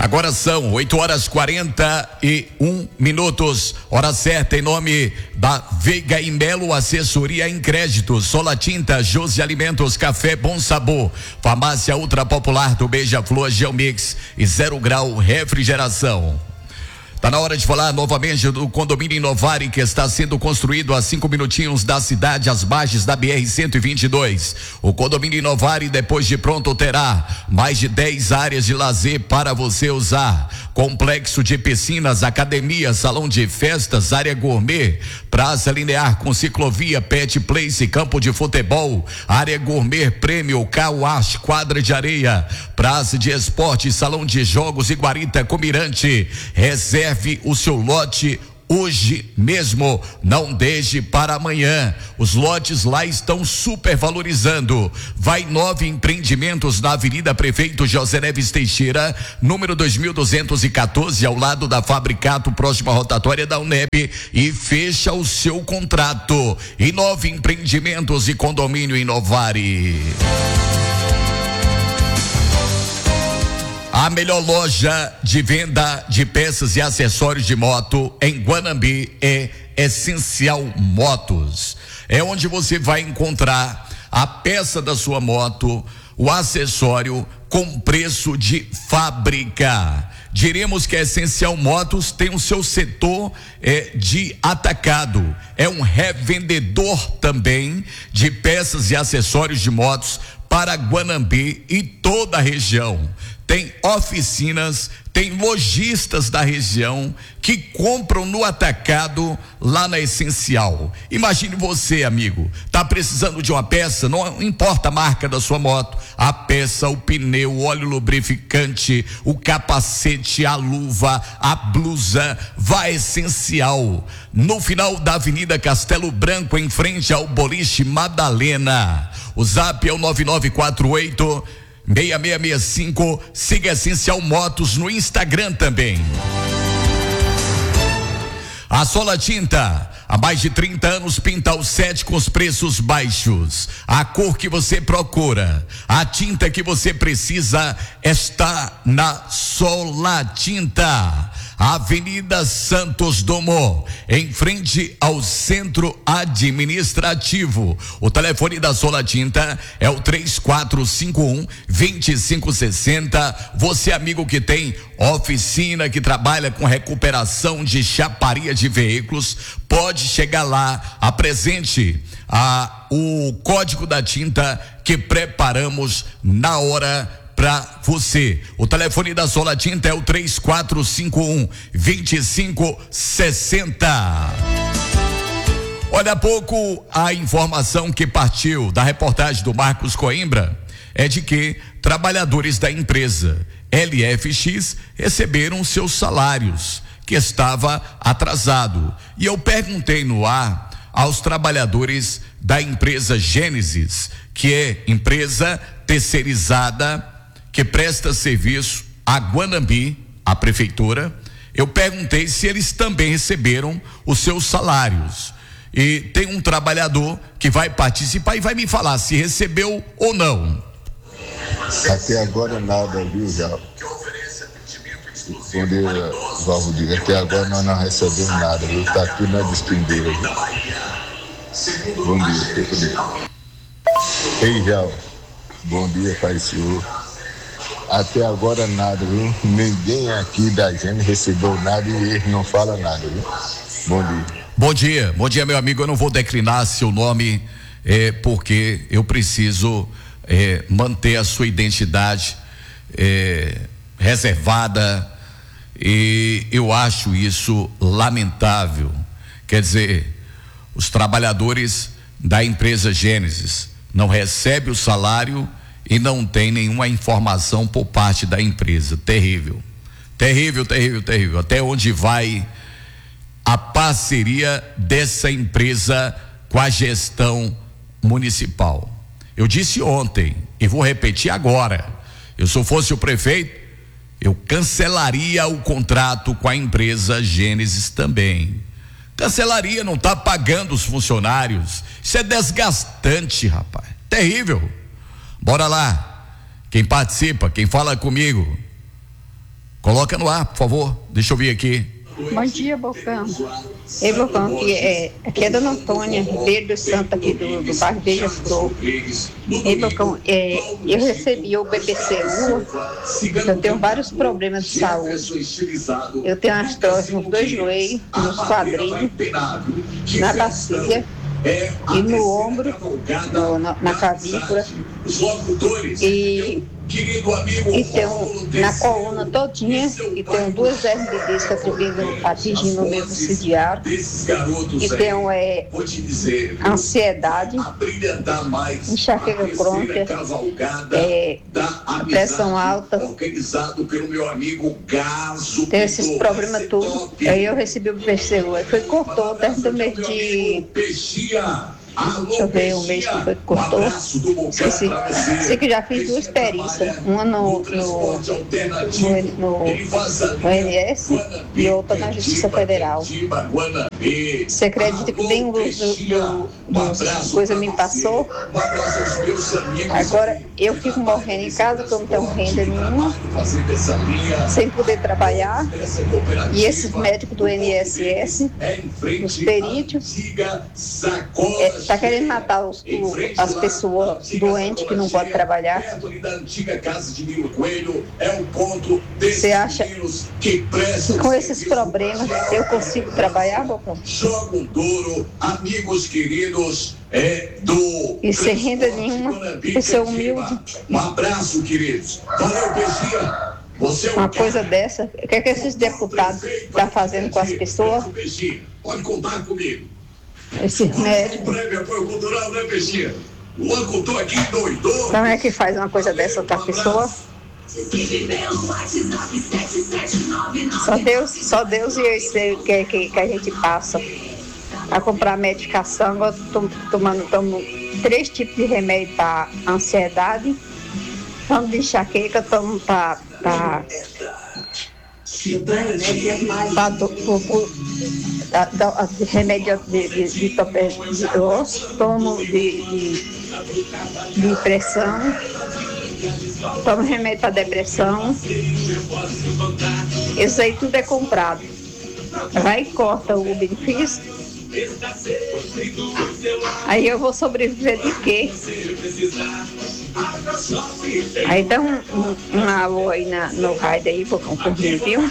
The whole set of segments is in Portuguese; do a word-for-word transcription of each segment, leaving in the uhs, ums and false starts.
Agora são oito horas quarenta e um minutos, hora certa, em nome da Veiga e Melo, assessoria em crédito, Sola Tinta, Josi Alimentos, Café Bom Sabor, Farmácia Ultra Popular do Beija-Flor, Geomix e Zero Grau Refrigeração. Tá na hora de falar novamente do condomínio Inovari, que está sendo construído a cinco minutinhos da cidade, às margens da B R cento e vinte e dois. O condomínio Inovari, depois de pronto, terá mais de dez áreas de lazer para você usar. Complexo de piscinas, academia, salão de festas, área gourmet, praça linear com ciclovia, pet place, campo de futebol, área gourmet, prêmio, car wash, quadra de areia, praça de esporte, salão de jogos e guarita com mirante. Reserve o seu lote hoje mesmo, não deixe para amanhã. Os lotes lá estão super valorizando. Vai nove empreendimentos na Avenida Prefeito José Neves Teixeira, número dois mil duzentos e quatorze, ao lado da Fabricato, próxima rotatória da Unep, e fecha o seu contrato. E nove empreendimentos e condomínio Inovari. A melhor loja de venda de peças e acessórios de moto em Guanambi é Essencial Motos. É onde você vai encontrar a peça da sua moto, o acessório com preço de fábrica. Diremos que a Essencial Motos tem o seu setor é, de atacado. É um revendedor também de peças e acessórios de motos para Guanambi e toda a região. Tem oficinas, tem lojistas da região que compram no atacado lá na Essencial. Imagine você, amigo, tá precisando de uma peça, não importa a marca da sua moto, a peça, o pneu, o óleo lubrificante, o capacete, a luva, a blusa, vá Essencial, no final da Avenida Castelo Branco, em frente ao Boliche Madalena. O zap é o nove nove quatro oito seis seis seis cinco. Siga Essencial Motos no Instagram também. A Sola Tinta, há mais de trinta anos, pinta o set com os preços baixos. A cor que você procura, a tinta que você precisa está na Sola Tinta. Avenida Santos Dumont, em frente ao Centro Administrativo. O telefone da Sola Tinta é o três quatro cinco um, dois cinco seis zero. Você, amigo que tem oficina, que trabalha com recuperação de chaparia de veículos, pode chegar lá, apresente a, o código da tinta que preparamos na hora para você. O telefone da Sola Tinta é o três quatro cinco um, dois cinco seis zero. Olha, há pouco a informação que partiu da reportagem do Marcos Coimbra é de que trabalhadores da empresa L F X receberam seus salários, que estava atrasado. E eu perguntei no ar aos trabalhadores da empresa Gênesis, que é empresa terceirizada que presta serviço a Guanambi, a prefeitura. Eu perguntei se eles também receberam os seus salários. E tem um trabalhador que vai participar e vai me falar se recebeu ou não. Até agora nada, viu, já? Bom dia, Valdir. Até agora nós não recebemos nada, viu? Tá tudo na despendura, viu? Bom dia, tudo bem. Ei, já. Bom dia, Pai Senhor. Até agora nada, viu? Ninguém aqui da gente recebeu nada e eles não falam nada, viu? Bom dia. Bom dia, bom dia, meu amigo. Eu não vou declinar seu nome, é, porque eu preciso é, manter a sua identidade é, reservada, e eu acho isso lamentável. Quer dizer, os trabalhadores da empresa Gênesis não recebem o salário e não tem nenhuma informação por parte da empresa. Terrível, terrível, terrível, terrível. Até onde vai a parceria dessa empresa com a gestão municipal? Eu disse ontem e vou repetir agora: eu, se eu fosse o prefeito, eu cancelaria o contrato com a empresa Gênesis também. Cancelaria, não tá pagando os funcionários. Isso é desgastante, rapaz. Terrível. Bora lá. Quem participa, quem fala comigo? Coloca no ar, por favor. Deixa eu ver aqui. Bom dia, Bocão. Ei, Bocão, aqui é, aqui é Dona Antônia Ribeiro do Santo, aqui do, do bairro Beija-Flor. Ei, Bocão, é, eu recebi o B P C U, eu tenho vários problemas de saúde. Eu tenho artrose nos dois joelhos, nos quadris, na bacia e no ombro, no, na, na clavícula. E E tem na coluna todinha, e tem duas hernias de disco atribuindo, atingindo o meu subsidiário, e tem é, ansiedade, enxaqueca crônica, é, pressão alta, tem esses problemas todos. Aí eu recebi o P C U, aí foi cortou desde o mês de... Deixa eu ver o mês que foi que cortou. Esqueci. Sei que já fiz duas perícias. Uma no, no, no, no, no N S e outra na Justiça Federal. Você acredita que nem dos do, do, do, coisa me passou? Agora eu fico morrendo em casa, porque eu não tenho renda nenhuma, sem poder trabalhar. E esses médicos do I N S S, os perícios, é, tá querendo matar os, o, as pessoas doentes que não podem trabalhar. Você acha que com esses problemas eu consigo trabalhar, Bocão? Jogo duro, amigos queridos, é do... E sem renda nenhuma, pessoa humilde. Um abraço, queridos. Valeu, Peixinha. Você é um Uma coisa dessa, o que é que esses deputados estão fazendo com as pessoas? Pode contar comigo. Esses médicos. Breve apoio cultural, né, Peixinha? O locutor aqui doidou. Como é que faz uma coisa dessa com a pessoa? Só Deus, só Deus e eu sei o que, que, que a gente passa. A comprar medicação, agora estou tomando tomo três tipos de remédio para ansiedade, tomo de enxaqueca, tomo para para remédio de, de, de, de osso, tomo de, de, de pressão, tomo remédio para depressão. Isso aí tudo é comprado. Vai e corta o benefício. Aí eu vou sobreviver de quê? Aí dá um, um, um alô aí na, no rádio aí, vou concluir, viu?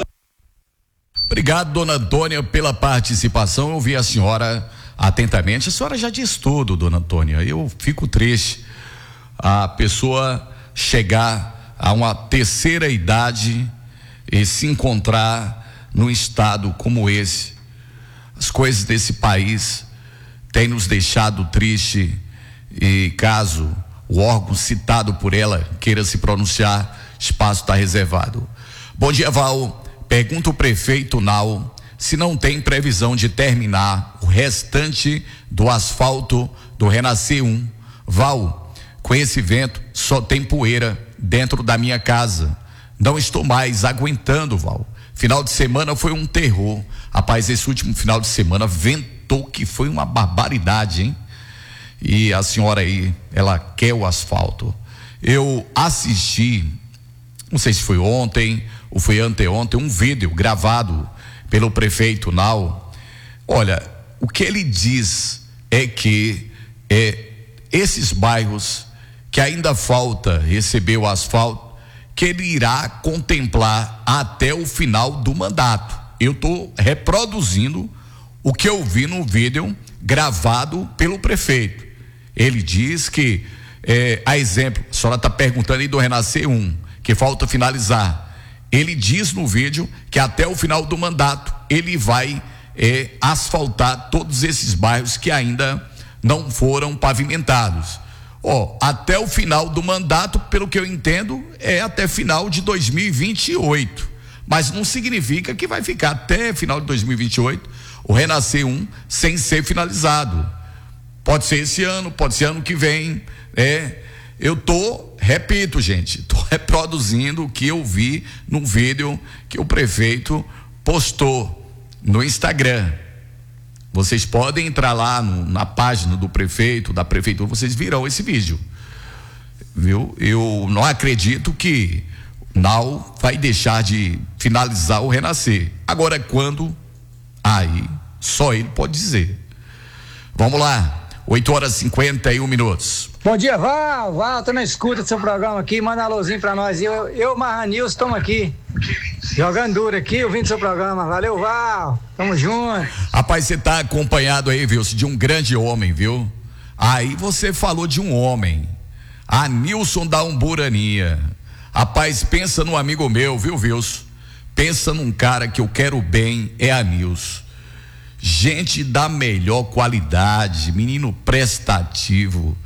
Obrigado, dona Antônia, pela participação. Eu ouvi a senhora atentamente. A senhora já disse tudo, dona Antônia. Eu fico triste a pessoa chegar a uma terceira idade e se encontrar num estado como esse. As coisas desse país têm nos deixado triste, e caso o órgão citado por ela queira se pronunciar, espaço está reservado. Bom dia, Val. Pergunta o prefeito Nau se não tem previsão de terminar o restante do asfalto do Renascer um. Val, com esse vento só tem poeira dentro da minha casa. Não estou mais aguentando, Val. Final de semana foi um terror. Rapaz, esse último final de semana ventou que foi uma barbaridade, hein? E a senhora aí, ela quer o asfalto. Eu assisti, não sei se foi ontem ou foi anteontem, um vídeo gravado pelo prefeito Nau. Olha, o que ele diz é que é, esses bairros que ainda falta receber o asfalto, que ele irá contemplar até o final do mandato. Eu estou reproduzindo o que eu vi no vídeo gravado pelo prefeito. Ele diz que, é, a exemplo, a senhora está perguntando aí do Renascer um, que falta finalizar. Ele diz no vídeo que até o final do mandato ele vai é, asfaltar todos esses bairros que ainda não foram pavimentados. Ó, até o final do mandato, pelo que eu entendo, é até final de dois mil e vinte e oito. Mas não significa que vai ficar até final de dois mil e vinte e oito o Renascer um sem ser finalizado. Pode ser esse ano, pode ser ano que vem. É, eu tô, repito, gente, tô reproduzindo o que eu vi num vídeo que o prefeito postou no Instagram. Vocês podem entrar lá no, na página do prefeito, da prefeitura, vocês virão esse vídeo, viu? Eu não acredito que não vai deixar de finalizar o Renascer. Agora, quando? Aí, só ele pode dizer. Vamos lá, oito horas e cinquenta e um minutos. Bom dia, Val. Val, tô na escuta do seu programa aqui. Manda um alôzinho pra nós. Eu, eu Marranils, estamos aqui. Jogando duro aqui, ouvindo seu programa. Valeu, Val. Tamo junto. Rapaz, você tá acompanhado aí, viu? De um grande homem, viu? Aí você falou de um homem. A Nilson da Umburania. Rapaz, pensa num amigo meu, viu, Wilson? Pensa num cara que eu quero bem, é a Nilson. Gente da melhor qualidade, menino prestativo.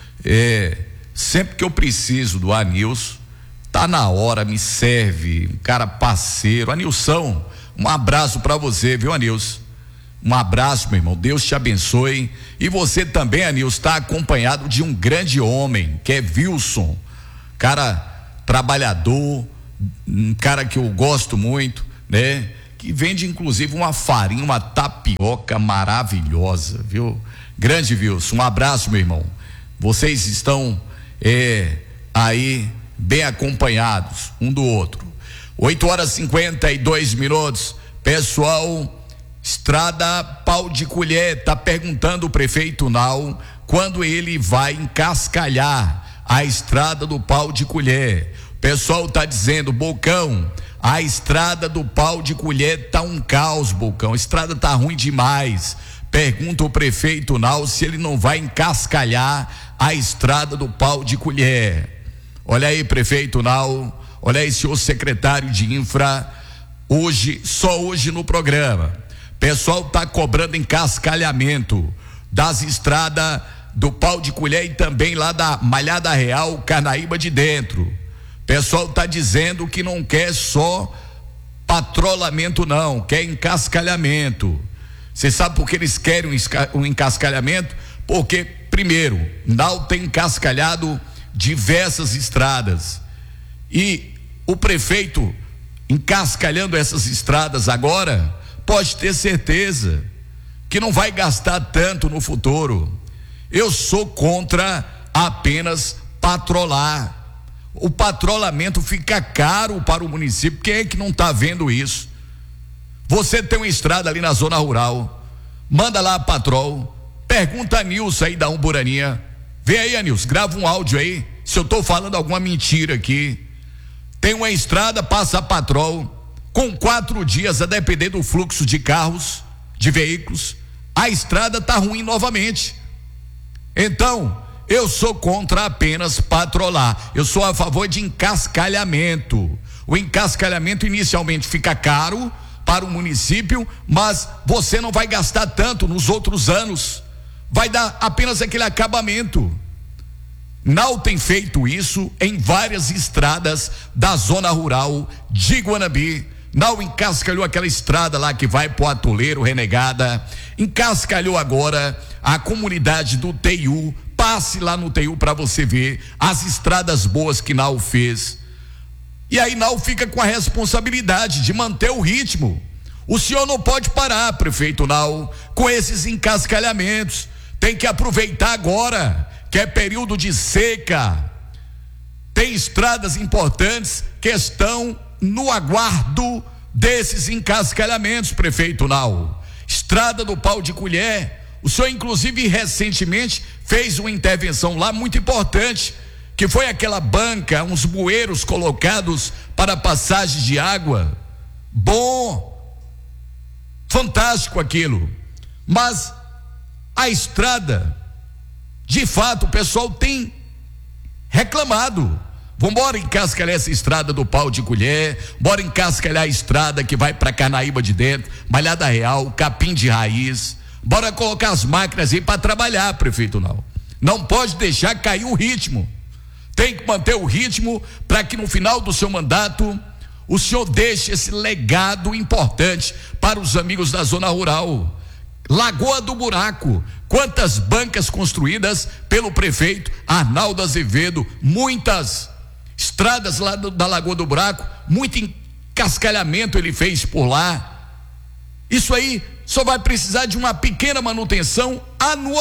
É, sempre que eu preciso do Anilson, tá na hora, me serve, um cara parceiro. Anilson, um abraço pra você, viu, Anilson? Um abraço, meu irmão, Deus te abençoe. E você também, Anilson, está acompanhado de um grande homem, que é Wilson, cara trabalhador, um cara que eu gosto muito, né? Que vende inclusive uma farinha, uma tapioca maravilhosa, viu? Grande Wilson, um abraço, meu irmão. Vocês estão é, aí bem acompanhados um do outro. oito horas e cinquenta e dois minutos. Pessoal, Estrada Pau de Colher tá perguntando o prefeito Nau quando ele vai encascalhar a estrada do Pau de Colher. O pessoal tá dizendo, Bocão, a estrada do Pau de Colher tá um caos, Bocão. A estrada tá ruim demais. Pergunta o prefeito Nau se ele não vai encascalhar a estrada do Pau de Colher. Olha aí, prefeito Nau, olha aí, senhor secretário de Infra, hoje, só hoje no programa, pessoal tá cobrando encascalhamento das estradas do Pau de Colher e também lá da Malhada Real, Carnaíba de Dentro. Pessoal tá dizendo que não quer só patrulhamento não, quer encascalhamento. Você sabe por que eles querem um encascalhamento? Porque, primeiro, não tem encascalhado diversas estradas. E o prefeito encascalhando essas estradas agora, pode ter certeza que não vai gastar tanto no futuro. Eu sou contra apenas patrolar. O patrulhamento fica caro para o município. Quem é que não está vendo isso? Você tem uma estrada ali na zona rural, manda lá a patrol, pergunta a Nilson aí da Umburania, vem aí, a Nilson, grava um áudio aí, se eu estou falando alguma mentira aqui. Tem uma estrada, passa a patrol, com quatro dias, a depender do fluxo de carros, de veículos, a estrada está ruim novamente. Então, eu sou contra apenas patrolar, eu sou a favor de encascalhamento. O encascalhamento inicialmente fica caro para o município, mas você não vai gastar tanto nos outros anos, vai dar apenas aquele acabamento. Não tem feito isso em várias estradas da zona rural de Guanabi. Não encascalhou aquela estrada lá que vai pro Atoleiro, Renegada, encascalhou agora a comunidade do T I U. Passe lá no T I U para você ver as estradas boas que Nau fez. E aí Nau fica com a responsabilidade de manter o ritmo. O senhor não pode parar, prefeito Nau, com esses encascalhamentos. Tem que aproveitar agora, que é período de seca. Tem estradas importantes que estão no aguardo desses encascalhamentos, prefeito Nau. Estrada do Pau de Colher, o senhor inclusive recentemente fez uma intervenção lá muito importante, que foi aquela banca, uns bueiros colocados para passagem de água. Bom, fantástico aquilo, mas a estrada, de fato, o pessoal tem reclamado. Vambora encascalhar essa estrada do Pau de Colher, bora encascalhar a estrada que vai para Carnaíba de Dentro, Malhada Real, Capim de Raiz. Bora colocar as máquinas aí para trabalhar, prefeito Nau. Não pode deixar cair o ritmo. Tem que manter o ritmo para que no final do seu mandato o senhor deixe esse legado importante para os amigos da zona rural. Lagoa do Buraco, quantas bancas construídas pelo prefeito Arnaldo Azevedo, muitas estradas lá do, da Lagoa do Buraco, muito encascalhamento ele fez por lá. Isso aí só vai precisar de uma pequena manutenção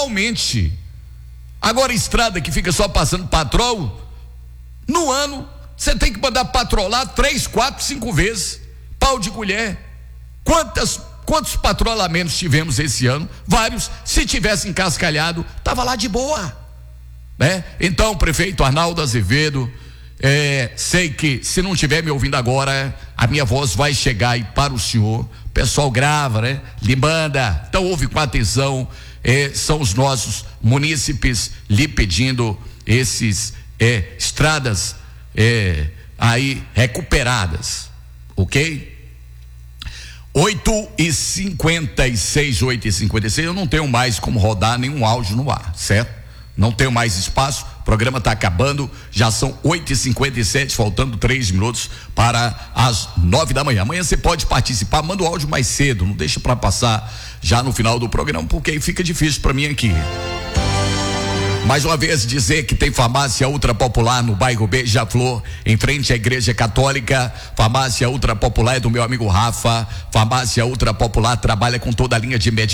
anualmente. Agora, estrada que fica só passando patrol, no ano você tem que mandar patrolar três, quatro, cinco vezes. Pau de colher. Quantas, quantos patrolamentos tivemos esse ano? Vários. Se tivesse encascalhado, tava lá de boa, né? Então, prefeito Arnaldo Azevedo, é, sei que se não estiver me ouvindo agora, a minha voz vai chegar aí para o senhor. O pessoal grava, né? Lhe manda. Então ouve com atenção. É, são os nossos munícipes lhe pedindo esses é, estradas é, aí recuperadas, ok? oito e cinquenta e seis, oito e cinquenta e seis, eu não tenho mais como rodar nenhum áudio no ar, certo? Não tenho mais espaço, o programa está acabando, já são oito e cinquenta e sete, faltando três minutos para as nove da manhã. Amanhã você pode participar, manda o áudio mais cedo, não deixa para passar já no final do programa, porque aí fica difícil para mim aqui. Mais uma vez dizer que tem farmácia Ultra Popular no bairro Beija-Flor, em frente à Igreja Católica. Farmácia Ultra Popular é do meu amigo Rafa. Farmácia Ultra Popular trabalha com toda a linha de medicamentos